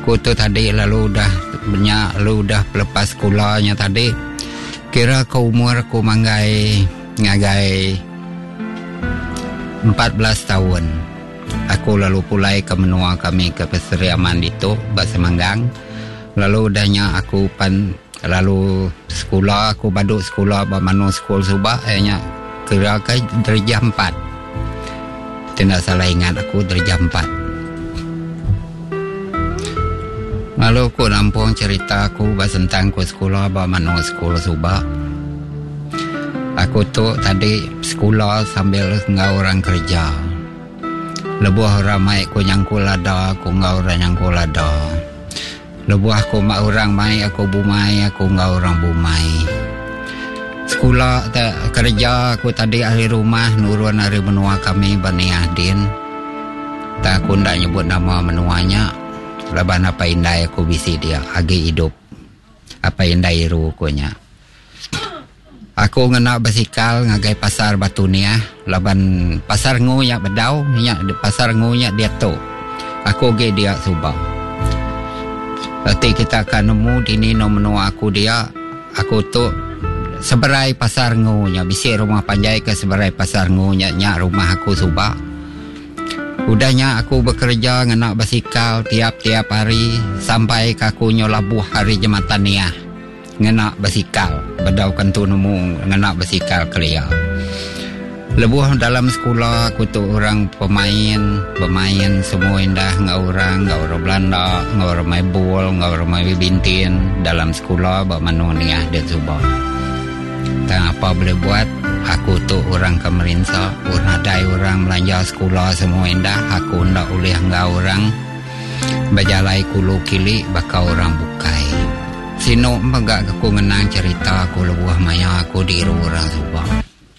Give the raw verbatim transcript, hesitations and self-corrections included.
aku tu tadi lalu dah banyak lalu dah lepas sekolahnya tadi. Kira ke umur aku manggai ngagai empat belas tahun. Aku lalu pulai ke menua kami ke Peseriaman itu Bahasa Manggang. Lalu dahnya aku pan lalu sekolah aku baduk sekolah Bamanu School Subak hanya kira ke darjah empat. Tidak salah ingat aku darjah empat. Lalu aku nampung cerita aku tentang ku sekolah Bamanu School Subak. Aku tu tadi sekolah sambil ngau orang kerja. Lebuh ramai ku nyangkul lada, aku ngau orang nyangkul lada. Lebuh aku mak orang mai, aku bumai, aku ngau orang bumai. Sekolah ta, kerja aku tadi ahli rumah nurun hari menua kami Bani Ahdin. Tak aku ndak nyebut nama menuanya. Laban apa indai aku bisi dia agi hidup. Apa indai ru kunya. Aku ngena basikal ngagai pasar Batu Niah. Laban pasar nguyak bedau, nya pasar nguyak dia tu. Aku ge dia Subak. Nanti kita akan nemu dini no menua aku dia. Aku tu seberai pasar ngunya bisi rumah Panjai ke seberai pasar ngunya nya rumah aku Subak. Udahnya aku bekerja ngenak basikal tiap-tiap hari sampai kaku nyolabuh hari Jematan Niah. Ngenak basikal, bedau kentu nemu ngenak basikal kelia. Lebuh dalam sekolah aku tu orang pemain, pemain semua indah ngau orang, ngau orang Belanda, ngau orang main bol, ngau orang main bintin dalam sekolah Bamanu Niah dan Subak. Tak apa boleh buat. Aku tu orang Kemerintah, urnadai orang belanja sekolah semua indah. Aku ndak boleh ngau orang bajalai kulu kili bakal orang bukai. Sino megak aku ngenang cerita aku lebuah maya aku di orang Subak.